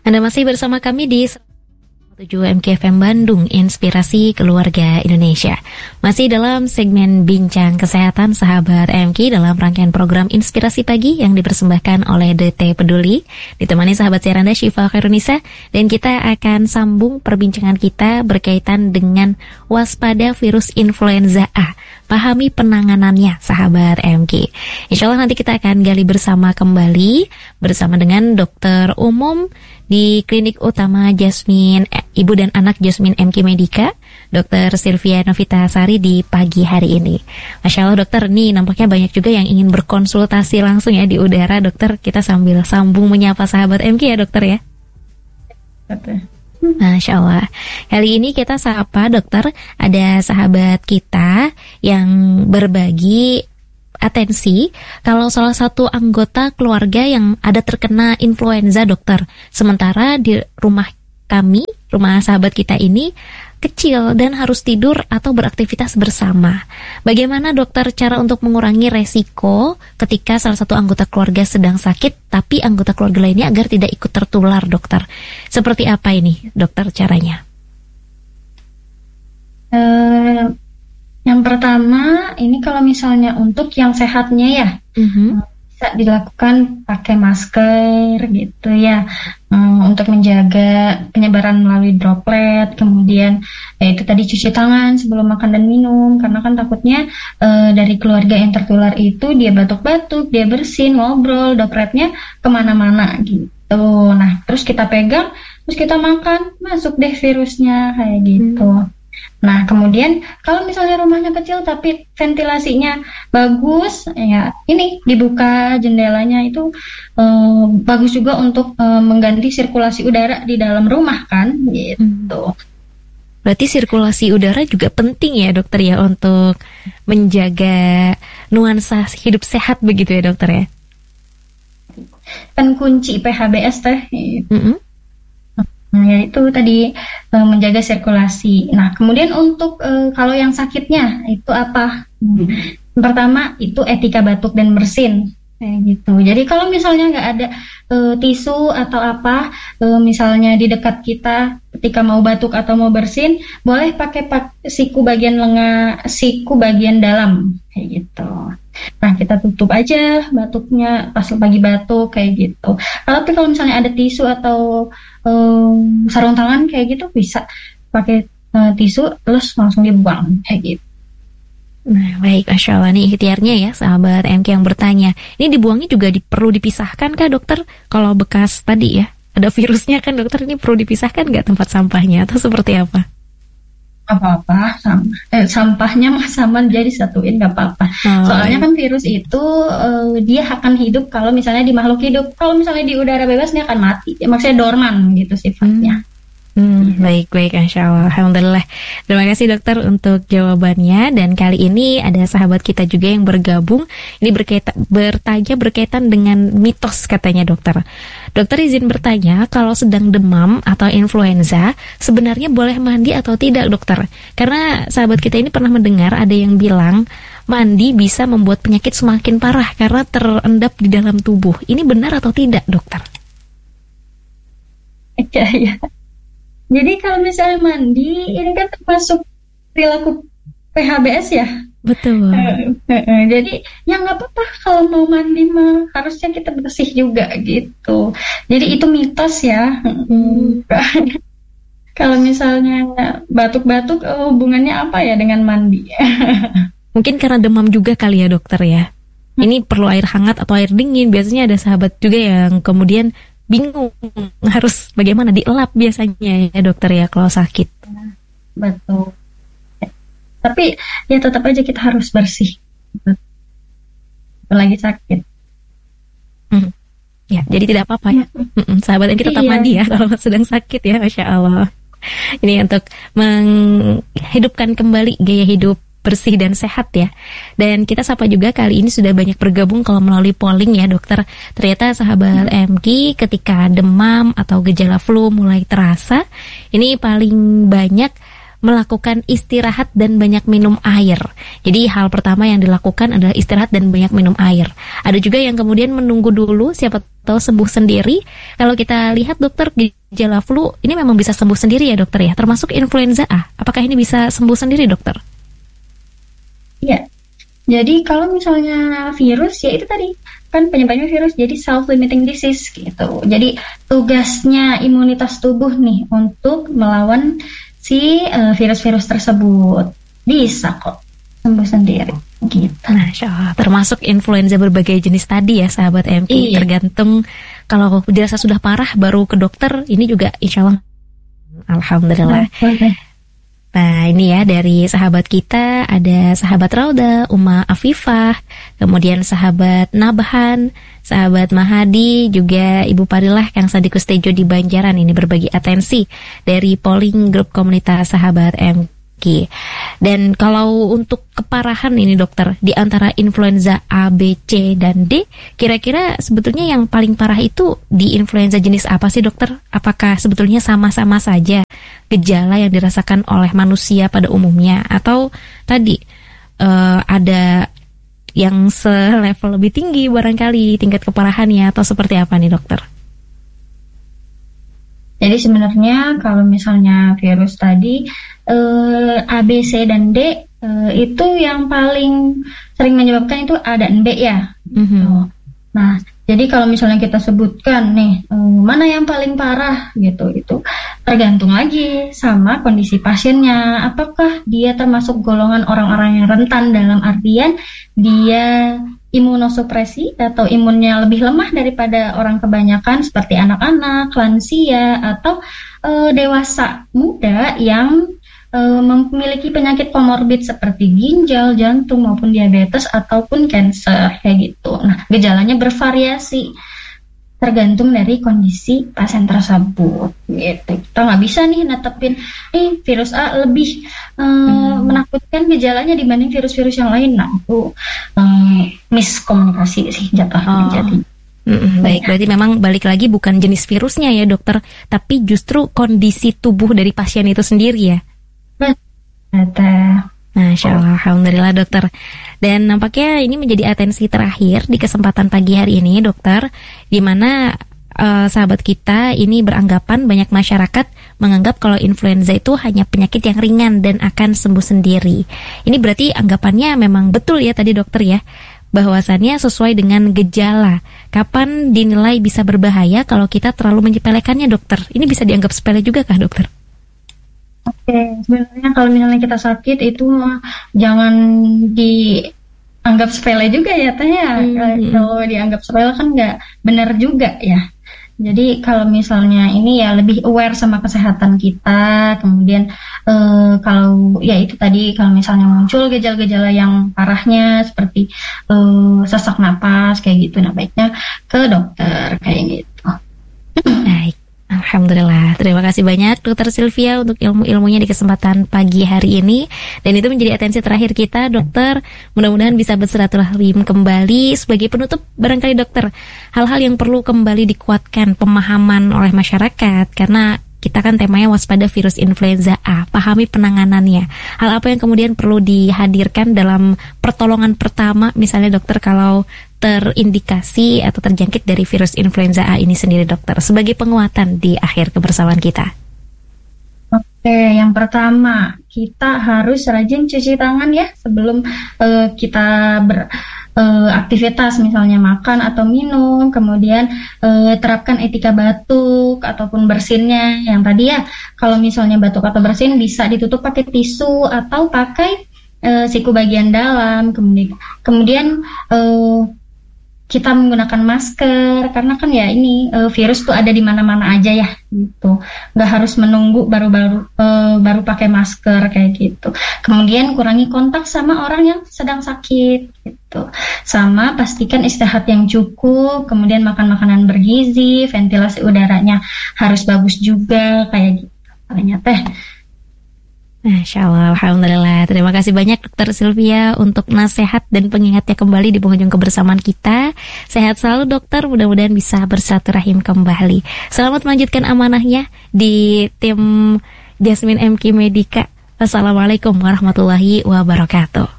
Anda masih bersama kami di 7 MKFM Bandung, Inspirasi Keluarga Indonesia. Masih dalam segmen Bincang Kesehatan Sahabat MK dalam rangkaian program Inspirasi Pagi yang dipersembahkan oleh DT Peduli. Ditemani sahabat siaran Anda Syifa Khairunisa, dan kita akan sambung perbincangan kita berkaitan dengan waspada virus influenza A. Pahami penanganannya, sahabat MK. Insya Allah nanti kita akan gali bersama kembali bersama dengan dokter umum di Klinik Utama Jasmine Ibu dan Anak Jasmine MK Medika, Dr. Sylvia Novitasari di pagi hari ini. Masya Allah dokter, nih nampaknya banyak juga yang ingin berkonsultasi langsung ya di udara. Dokter, kita sambil sambung menyapa sahabat MK ya dokter ya. Betul. Masya Allah. Kali ini kita sapa dokter, ada sahabat kita yang berbagi atensi kalau salah satu anggota keluarga yang ada terkena influenza dokter. Sementara di rumah kami, rumah sahabat kita ini kecil dan harus tidur atau beraktivitas bersama. Bagaimana dokter cara untuk mengurangi resiko ketika salah satu anggota keluarga sedang sakit tapi anggota keluarga lainnya agar tidak ikut tertular dokter? Seperti apa ini dokter caranya? Yang pertama, ini kalau misalnya untuk yang sehatnya ya, bisa dilakukan pakai masker gitu ya, untuk menjaga penyebaran melalui droplet. Kemudian itu tadi cuci tangan sebelum makan dan minum, karena kan takutnya dari keluarga yang tertular itu dia batuk-batuk, dia bersin, ngobrol, dropletnya kemana-mana gitu. Nah terus kita pegang, terus kita makan, masuk deh virusnya kayak gitu. Nah kemudian kalau misalnya rumahnya kecil tapi ventilasinya bagus, ya ini dibuka jendelanya itu bagus juga untuk mengganti sirkulasi udara di dalam rumah kan gitu. Berarti sirkulasi udara juga penting ya dokter ya untuk menjaga nuansa hidup sehat begitu ya dokter ya? Kan kunci PHBS teh. Nah, yaitu tadi menjaga sirkulasi. Nah, kemudian untuk kalau yang sakitnya itu apa? Pertama itu etika batuk dan bersin, kayak gitu. Jadi kalau misalnya nggak ada tisu atau apa, misalnya di dekat kita ketika mau batuk atau mau bersin, boleh pakai siku bagian lengan, siku bagian dalam, kayak gitu. Nah kita tutup aja batuknya pas pagi batuk kayak gitu. Tapi kalau misalnya ada tisu atau sarung tangan kayak gitu bisa pakai tisu terus langsung dibuang kayak gitu. Nah baik, Masya Allah nih ikhtiarnya ya sahabat MK yang bertanya. Ini dibuangnya juga perlu dipisahkan kah dokter? Kalau bekas tadi ya ada virusnya kan dokter, ini perlu dipisahkan nggak tempat sampahnya atau seperti apa? Apa-apa sama sampahnya mah sama, jadi satuin nggak apa-apa. Soalnya kan virus itu dia akan hidup kalau misalnya di makhluk hidup. Kalau misalnya di udara bebas dia akan mati, maksudnya dorman gitu sifatnya. Baik, Masya Allah, alhamdulillah. Terima kasih dokter untuk jawabannya. Dan kali ini ada sahabat kita juga yang bergabung. Ini berkaitan dengan mitos katanya dokter. Dokter izin bertanya, kalau sedang demam atau influenza sebenarnya boleh mandi atau tidak dokter? Karena sahabat kita ini pernah mendengar ada yang bilang mandi bisa membuat penyakit semakin parah karena terendap di dalam tubuh. Ini benar atau tidak dokter? Ya. Jadi kalau misalnya mandi, ini kan termasuk perilaku PHBS ya. Betul. Jadi ya nggak apa-apa kalau mau mandi mah, harusnya kita bersih juga gitu. Jadi itu mitos ya. Kalau misalnya batuk-batuk, hubungannya apa ya dengan mandi? Mungkin karena demam juga kali ya dokter ya. Ini perlu air hangat atau air dingin. Biasanya ada sahabat juga yang kemudian bingung harus bagaimana, dielap biasanya ya dokter ya kalau sakit. Betul. Tapi ya tetap aja kita harus bersih. Lagi sakit. Ya, jadi tidak apa-apa ya. Sahabat kita tetap mandi ya kalau sedang sakit ya, Masya Allah. Ini untuk menghidupkan kembali gaya hidup bersih dan sehat ya. Dan kita sapa juga kali ini sudah banyak bergabung kalau melalui polling ya dokter. Ternyata sahabat MK ketika demam atau gejala flu mulai terasa, ini paling banyak melakukan istirahat dan banyak minum air. Jadi hal pertama yang dilakukan adalah istirahat dan banyak minum air. Ada juga yang kemudian menunggu dulu, siapa tahu sembuh sendiri. Kalau kita lihat dokter, gejala flu ini memang bisa sembuh sendiri ya dokter ya, termasuk influenza A. Apakah ini bisa sembuh sendiri dokter? Iya. Jadi kalau misalnya virus, ya itu tadi kan penyebabnya virus, jadi self-limiting disease gitu. Jadi tugasnya imunitas tubuh nih untuk melawan si virus-virus tersebut. Bisa kok sembuh sendiri gitu. Masya Allah, termasuk influenza berbagai jenis tadi ya sahabat MK. Iya. Tergantung, kalau dirasa sudah parah baru ke dokter, ini juga insya Allah alhamdulillah. Nah ini ya dari sahabat kita, ada sahabat Rauda, Uma Afifah, kemudian sahabat Nabahan, sahabat Mahadi, juga Ibu Parilah Kang Sadikus Tejo di Banjaran ini berbagi atensi dari polling grup komunitas sahabat MK. Dan kalau untuk keparahan ini dokter, di antara influenza A, B, C, dan D, kira-kira sebetulnya yang paling parah itu di influenza jenis apa sih dokter? Apakah sebetulnya sama-sama saja gejala yang dirasakan oleh manusia pada umumnya, atau tadi ada yang selevel lebih tinggi barangkali tingkat keparahannya, atau seperti apa nih dokter? Jadi sebenarnya kalau misalnya virus tadi A, B, C, dan D itu yang paling sering menyebabkan itu A dan B ya. Nah, jadi kalau misalnya kita sebutkan nih mana yang paling parah gitu, itu tergantung lagi sama kondisi pasiennya. Apakah dia termasuk golongan orang-orang yang rentan, dalam artian dia imunosupresi atau imunnya lebih lemah daripada orang kebanyakan seperti anak-anak, lansia, atau dewasa muda yang memiliki penyakit komorbid seperti ginjal, jantung, maupun diabetes ataupun kanker kayak gitu. Nah, gejalanya bervariasi tergantung dari kondisi pasien tersebut gitu. Kita nggak bisa nih netepin virus A lebih menakutkan gejalanya dibanding virus-virus yang lain. Nah, itu miskomunikasi sih jatuhnya. Jadi baik, berarti memang balik lagi bukan jenis virusnya ya dokter, tapi justru kondisi tubuh dari pasien itu sendiri ya. Masya Allah, alhamdulillah dokter. Dan nampaknya ini menjadi atensi terakhir di kesempatan pagi hari ini dokter, di mana sahabat kita ini beranggapan, banyak masyarakat menganggap kalau influenza itu hanya penyakit yang ringan dan akan sembuh sendiri. Ini berarti anggapannya memang betul ya tadi dokter ya, bahwasannya sesuai dengan gejala. Kapan dinilai bisa berbahaya kalau kita terlalu menyepelekannya dokter? Ini bisa dianggap sepele juga kah dokter? Oke, sebenarnya kalau misalnya kita sakit itu jangan dianggap sepele juga ya Teh ya. Kalau dianggap sepele kan nggak benar juga ya. Jadi kalau misalnya ini ya lebih aware sama kesehatan kita. Kemudian kalau ya itu tadi, kalau misalnya muncul gejala-gejala yang parahnya seperti sesak napas kayak gitu, nah baiknya ke dokter kayak gitu. Baik. Alhamdulillah, terima kasih banyak Dokter Sylvia untuk ilmu-ilmunya di kesempatan pagi hari ini. Dan itu menjadi atensi terakhir kita dokter. Mudah-mudahan bisa bersilaturahim kembali. Sebagai penutup, barangkali dokter, hal-hal yang perlu kembali dikuatkan pemahaman oleh masyarakat, karena kita kan temanya waspada virus influenza A, pahami penanganannya. Hal apa yang kemudian perlu dihadirkan dalam pertolongan pertama, misalnya dokter kalau terindikasi atau terjangkit dari virus influenza A ini sendiri dokter, sebagai penguatan di akhir kebersamaan kita? Oke, yang pertama kita harus rajin cuci tangan ya sebelum kita beraktivitas, misalnya makan atau minum. Kemudian terapkan etika batuk ataupun bersinnya. Yang tadi ya, kalau misalnya batuk atau bersin bisa ditutup pakai tisu atau pakai siku bagian dalam. Kemudian kita menggunakan masker, karena kan ya ini virus tuh ada di mana-mana aja ya gitu. Nggak harus menunggu baru pakai masker kayak gitu. Kemudian kurangi kontak sama orang yang sedang sakit gitu. Sama pastikan istirahat yang cukup, kemudian makan makanan bergizi, ventilasi udaranya harus bagus juga kayak gitu. Katanya Teh. Masya Allah, alhamdulillah. Terima kasih banyak Dokter Sylvia untuk nasihat dan pengingatnya kembali di penghujung kebersamaan kita. Sehat selalu dokter, mudah-mudahan bisa bersilaturahim kembali. Selamat melanjutkan amanahnya di tim Jasmine MK Medika Wassalamualaikum warahmatullahi wabarakatuh.